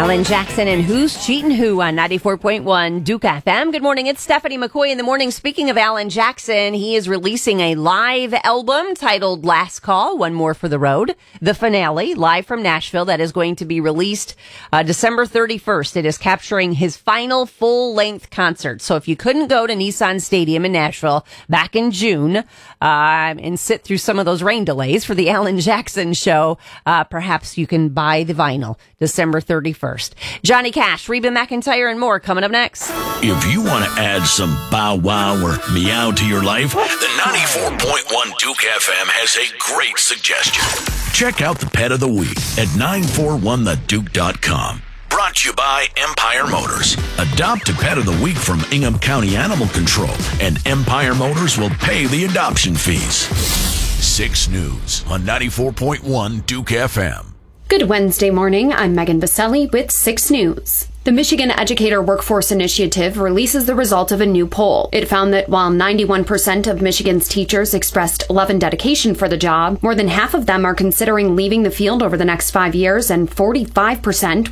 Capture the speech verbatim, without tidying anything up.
Alan Jackson and Who's Cheatin' Who on ninety-four point one Duke F M. Good morning. It's Stephanie McCoy in the morning. Speaking of Alan Jackson, he is releasing a live album titled Last Call, One More for the Road. The finale, live from Nashville, that is going to be released uh, December thirty-first. It is capturing his final full-length concert. So if you couldn't go to Nissan Stadium in Nashville back in June uh, and sit through some of those rain delays for the Alan Jackson show, uh, perhaps you can buy the vinyl December thirty-first. Johnny Cash, Reba McEntire, and more coming up next. If you want to add some bow wow or meow to your life, the ninety-four point one Duke F M has a great suggestion. Check out the pet of the week at nine four one the duke dot com. Brought to you by Empire Motors. Adopt a pet of the week from Ingham County Animal Control, and Empire Motors will pay the adoption fees. six News on ninety-four point one Duke F M. Good Wednesday morning. I'm Megan Baselli with six News. The Michigan Educator Workforce Initiative releases the result of a new poll. It found that while ninety-one percent of Michigan's teachers expressed love and dedication for the job, more than half of them are considering leaving the field over the next five years, and forty-five percent